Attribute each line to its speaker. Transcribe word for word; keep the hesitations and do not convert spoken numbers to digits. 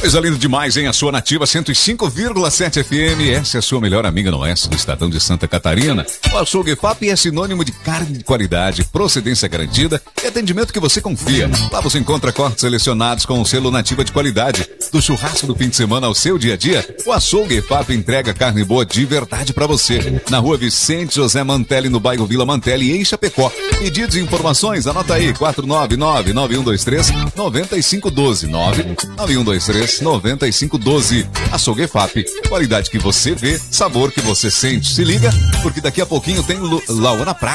Speaker 1: Coisa linda demais, hein? A sua Nativa cento e cinco vírgula sete F M. Essa é a sua melhor amiga no oeste do Estadão de Santa Catarina. O açougue F A P é sinônimo de carne de qualidade, procedência garantida e atendimento que você confia. Lá você encontra cortes selecionados com o selo Nativa de qualidade. Do churrasco do fim de semana ao seu dia a dia, o açougue F A P entrega carne boa de verdade pra você. Na rua Vicente José Mantelli, no bairro Vila Mantelli, em Chapecó. Pedidos e informações, anota aí, quatro nove nove, nove um dois três, nove cinco um dois, nove nove um dois três, nove cinco um dois. Açougue F A P, qualidade que você vê, sabor que você sente. Se liga, porque daqui a pouquinho tem Laona Prado.